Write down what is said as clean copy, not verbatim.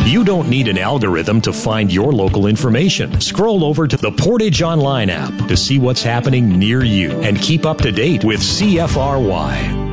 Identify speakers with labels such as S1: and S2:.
S1: You don't need an algorithm to find your local information. Scroll over to the Portage Online app to see what's happening near you and keep up to date with CFRY.